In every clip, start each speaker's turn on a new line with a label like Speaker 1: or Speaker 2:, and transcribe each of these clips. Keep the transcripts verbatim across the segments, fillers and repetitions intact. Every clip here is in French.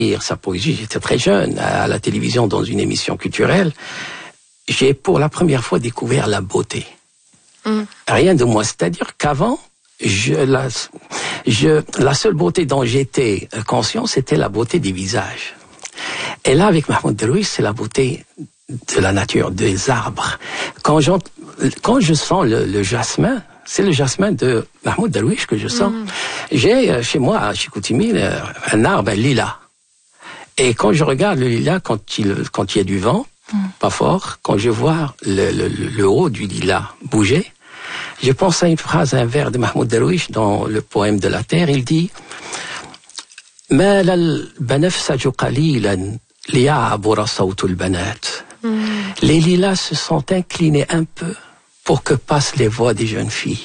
Speaker 1: lire sa poésie, j'étais très jeune, à la télévision, dans une émission culturelle, j'ai pour la première fois découvert la beauté. Mm. Rien de moins. C'est-à-dire qu'avant, je, la, je, la seule beauté dont j'étais conscient, c'était la beauté des visages. Et là, avec Mahmoud Darwish, c'est la beauté de la nature, des arbres. Quand, quand je sens le, le jasmin, c'est le jasmin de Mahmoud Darwish que je sens. Mm. J'ai chez moi, à Chicoutimi, un arbre, un lilas. Et quand je regarde le lilas, quand il, quand il y a du vent, mm. pas fort, quand je vois le, le, le haut du lilas bouger, je pense à une phrase, un vers de Mahmoud Darwish dans le poème de la Terre. Il dit « مال البنفسج قليلا ليعبر صوت البنات » Les lilas se sont inclinés un peu pour que passent les voix des jeunes filles.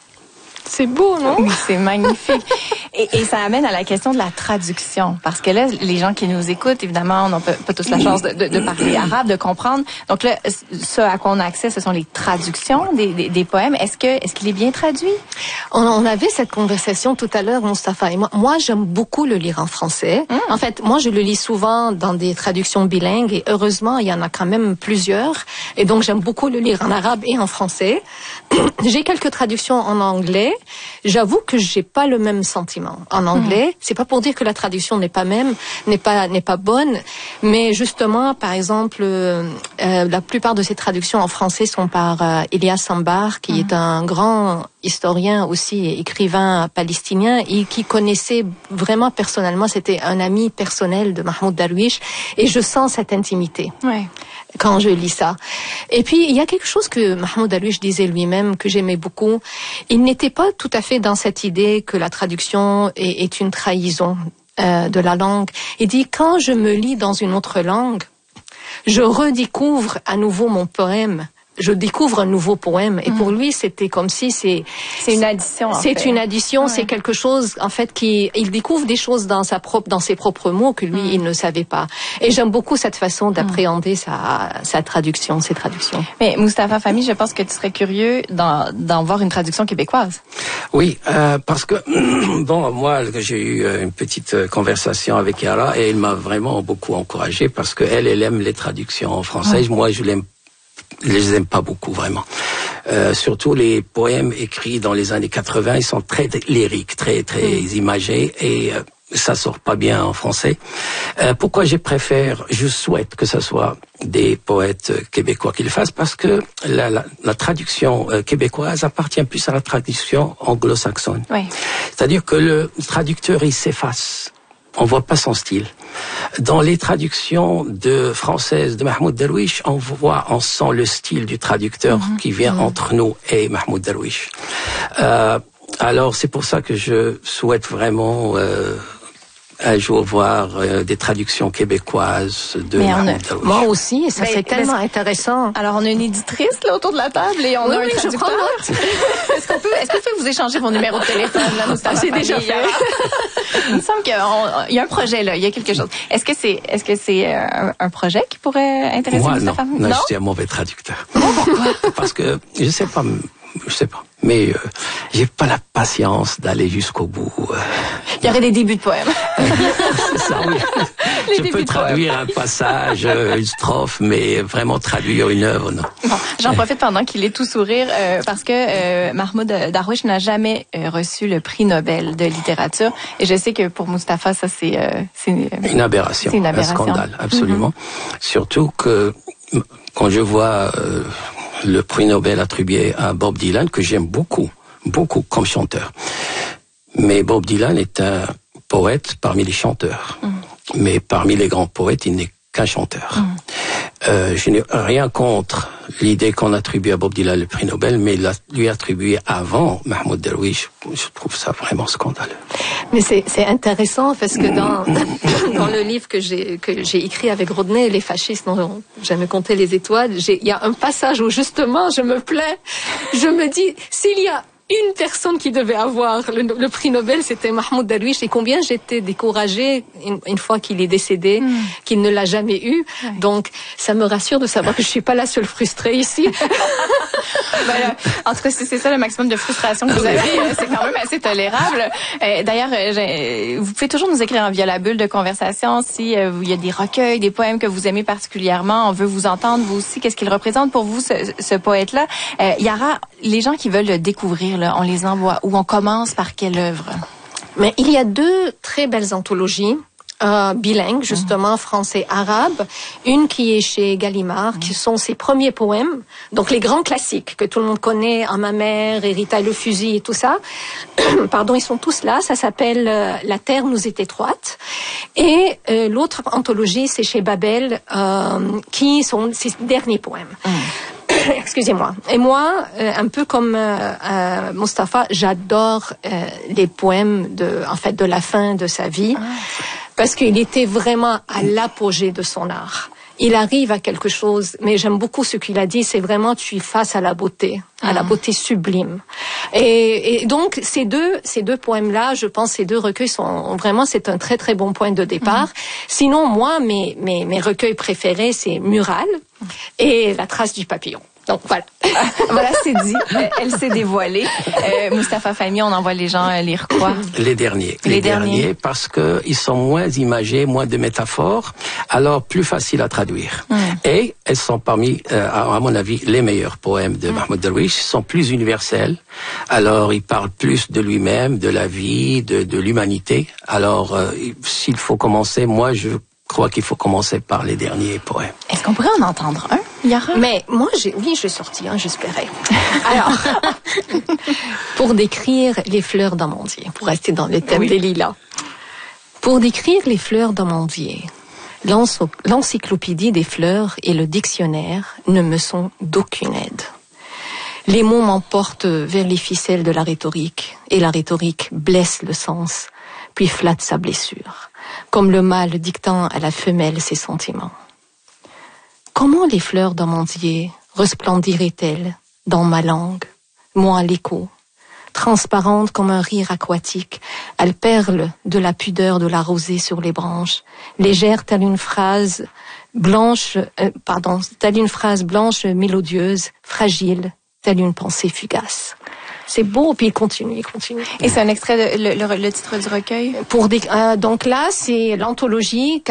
Speaker 2: C'est beau, non? Oui, c'est magnifique. Et, et ça amène à la question de la traduction. Parce que là, les gens qui nous écoutent, évidemment, on n'a pas, pas tous la chance de, de, de parler arabe, de comprendre. Donc là, ce à quoi on a accès, ce sont les traductions des, des, des poèmes. Est-ce que, est-ce qu'il est bien traduit?
Speaker 3: On, on avait cette conversation tout à l'heure, Mustapha et moi. Moi, j'aime beaucoup le lire en français. Mmh. En fait, moi, je le lis souvent dans des traductions bilingues et heureusement, il y en a quand même plusieurs. Et donc, j'aime beaucoup le lire en arabe et en français. J'ai quelques traductions en anglais. J'avoue que j'ai pas le même sentiment en anglais. Mmh. C'est pas pour dire que la traduction n'est pas même, n'est pas n'est pas bonne, mais justement, par exemple, euh, la plupart de ces traductions en français sont par euh, Elias Sambar, qui mmh. est un grand historien aussi, écrivain palestinien, et qui connaissait vraiment personnellement, c'était un ami personnel de Mahmoud Darwish, et je sens cette intimité. Ouais. Quand je lis ça. Et puis, il y a quelque chose que Mahmoud Darwish disait lui-même, que j'aimais beaucoup. Il n'était pas tout à fait dans cette idée que la traduction est, est une trahison euh, de la langue. Il dit, quand je me lis dans une autre langue, je redécouvre à nouveau mon poème. Je découvre un nouveau poème. Et mmh. pour lui, c'était comme si c'est...
Speaker 2: C'est une addition, en
Speaker 3: C'est
Speaker 2: fait.
Speaker 3: une addition,
Speaker 2: ouais.
Speaker 3: c'est quelque chose, en fait, qui... Il découvre des choses dans sa propre, dans ses propres mots que lui, mmh. il ne savait pas. Et j'aime beaucoup cette façon d'appréhender mmh. sa, sa traduction, ses traductions.
Speaker 2: Mais Mustapha Fahmy, je pense que tu serais curieux d'en, d'en voir une traduction québécoise.
Speaker 1: Oui, euh, parce que, bon, moi, j'ai eu une petite conversation avec Yara et elle m'a vraiment beaucoup encouragé parce qu'elle, elle aime les traductions françaises. Mmh. Moi, je l'aime Je les aime pas beaucoup, vraiment. Euh, surtout les poèmes écrits dans les années quatre-vingts, ils sont très lyriques, très très mmh. imagés et euh, ça sort pas bien en français. Euh, pourquoi je préfère, je souhaite que ce soit des poètes québécois qui le fassent, parce que la, la, la traduction euh, québécoise appartient plus à la traduction anglo-saxonne. Oui. C'est-à-dire que le traducteur, il s'efface. On voit pas son style. Dans les traductions de françaises de Mahmoud Darwish, on voit, on sent le style du traducteur mmh, qui vient mmh. entre nous et Mahmoud Darwish. Euh, alors c'est pour ça que je souhaite vraiment euh, un jour voir euh, des traductions québécoises de
Speaker 3: Mais
Speaker 1: Mahmoud
Speaker 3: a,
Speaker 1: Darwish.
Speaker 3: Moi aussi, et ça
Speaker 2: mais,
Speaker 3: serait tellement
Speaker 2: mais,
Speaker 3: intéressant.
Speaker 2: Alors on a une éditrice là autour de la table et on
Speaker 3: oui,
Speaker 2: a un
Speaker 3: oui,
Speaker 2: traducteur.
Speaker 3: Je
Speaker 2: est-ce qu'on peut, est-ce qu'on peut vous échanger mon numéro de téléphone là, Mustapha?
Speaker 3: C'est déjà fait.
Speaker 2: Il me semble qu'il y a un projet là, il y a quelque chose. Est-ce que c'est, est-ce que c'est un, un projet qui pourrait intéresser
Speaker 1: Moi,
Speaker 2: Mustapha?
Speaker 1: Non, non, non, je suis un mauvais traducteur. Pourquoi? Parce que je sais pas, je sais pas. Mais euh, j'ai pas la patience d'aller jusqu'au bout. Euh...
Speaker 2: Il y aurait des débuts de poèmes.
Speaker 1: C'est ça, oui. Les je peux traduire un passage, une strophe, mais vraiment traduire une œuvre, non.
Speaker 2: Bon, j'en profite pendant qu'il est tout sourire, euh, parce que euh, Mahmoud Darwish n'a jamais euh, reçu le prix Nobel de littérature. Et je sais que pour Mustapha, ça c'est... Euh, c'est une,
Speaker 1: une aberration, c'est une aberration, un scandale, absolument. Mm-hmm. Surtout que quand je vois... Euh, le prix Nobel attribué à Bob Dylan, que j'aime beaucoup, beaucoup comme chanteur. Mais Bob Dylan est un poète parmi les chanteurs. Mmh. Mais parmi les grands poètes, il n'est qu'un chanteur. Mmh. Euh, je n'ai rien contre l'idée qu'on attribue à Bob Dylan le prix Nobel, mais la, lui attribuer avant Mahmoud Darwish, je trouve ça vraiment scandaleux.
Speaker 3: Mais c'est, c'est intéressant parce que dans, dans le livre que j'ai, que j'ai écrit avec Rodney, Les fascistes n'ont jamais compté les étoiles, il y a un passage où justement je me plains, je me dis, s'il y a une personne qui devait avoir le, le prix Nobel, c'était Mahmoud Darwish. Et combien j'étais découragée une, une fois qu'il est décédé, mm. qu'il ne l'a jamais eu. Ouais. Donc, ça me rassure de savoir que je suis pas la seule frustrée ici.
Speaker 2: Ben là, en tout cas, si c'est ça le maximum de frustration que vous avez, c'est quand même assez tolérable. Euh, d'ailleurs, euh, vous pouvez toujours nous écrire via la bulle de conversation si euh, il y a des recueils, des poèmes que vous aimez particulièrement. On veut vous entendre, vous aussi. Qu'est-ce qu'il représente pour vous, ce, ce poète-là? Euh, Yara, les gens qui veulent le découvrir, là, on les envoie où? On commence par quelle œuvre?
Speaker 3: Mais il y a deux très belles anthologies. Euh, bilingue, justement, mmh. français-arabe. Une qui est chez Gallimard, mmh. qui sont ses premiers poèmes. Donc, les grands classiques que tout le monde connaît, À ma mère, Rita et le fusil et tout ça. Pardon, ils sont tous là. Ça s'appelle euh, La terre nous est étroite. Et euh, l'autre anthologie, c'est chez Babel, euh, qui sont ses derniers poèmes. Mmh. Excusez-moi. Et moi, euh, un peu comme euh, euh, Mustapha, j'adore euh, les poèmes de, en fait, de la fin de sa vie, ah. parce qu'il était vraiment à l'apogée de son art. Il arrive à quelque chose, mais j'aime beaucoup ce qu'il a dit, c'est vraiment tu es face à la beauté, à mmh. la beauté sublime. Et, et donc ces deux, ces deux poèmes-là, je pense, ces deux recueils sont vraiment, c'est un très très bon point de départ. Mmh. Sinon, moi, mes mes mes recueils préférés, c'est Mural et La trace du papillon. Donc voilà.
Speaker 2: Voilà, c'est dit. Elle s'est dévoilée. Euh, Mustapha Fahmy, on envoie les gens lire quoi?
Speaker 1: Les derniers.
Speaker 2: Les,
Speaker 1: les
Speaker 2: derniers.
Speaker 1: derniers, parce que ils sont moins imagés, moins de métaphores, alors plus facile à traduire. Mm. Et elles sont parmi, euh, à mon avis, les meilleurs poèmes de mm. Mahmoud Darwish. Ils sont plus universels. Alors, il parle plus de lui-même, de la vie, de, de l'humanité. Alors, euh, s'il faut commencer, moi, je Je crois qu'il faut commencer par les derniers poèmes.
Speaker 2: Est-ce qu'on pourrait en entendre un, Yara?
Speaker 3: Mais moi, j'ai, oui, j'ai sorti un, j'espérais. Alors, pour décrire les fleurs d'amandier, pour rester dans le thème oui. des lilas. Pour décrire les fleurs d'amandier, l'encyclopédie des fleurs et le dictionnaire ne me sont d'aucune aide. Les mots m'emportent vers les ficelles de la rhétorique, et la rhétorique blesse le sens, puis flatte sa blessure, comme le mâle dictant à la femelle ses sentiments. Comment les fleurs d'amandier resplendiraient-elles dans ma langue, moi l'écho, transparente comme un rire aquatique, elles perlent de la pudeur de la rosée sur les branches, légère telle une phrase blanche, euh, pardon, telle une phrase blanche mélodieuse, fragile, telle une pensée fugace. C'est beau, puis il continue, il continue.
Speaker 2: Et c'est un extrait de le, le, le titre du recueil?
Speaker 3: Pour des, euh, donc là, c'est l'anthologie